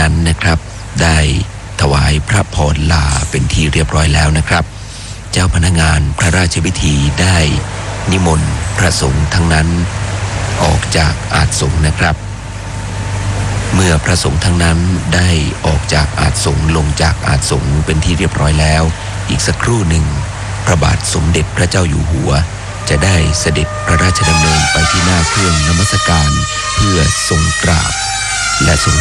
นั้นนะครับได้ถวายพระพรลาเป็นที่เรียบร้อยแล้วนะครับเจ้าพนักงานพระราชพิธีได้นิมนต์พระสงฆ์ทั้งนั้นออกจากอาสน์สงฆ์นะครับเมื่อพระสงฆ์ทั้งนั้นได้ออกจากอาสน์สงฆ์ลงจากอาสน์สงฆ์เป็นที่เรียบร้อยแล้วอีกสักครู่หนึ่งพระบาทสมเด็จพระเจ้าอยู่หัวจะได้เสด็จพระราชดำเนินไปที่หน้าเครื่องนมัสการเพื่อทรงกราบและทรง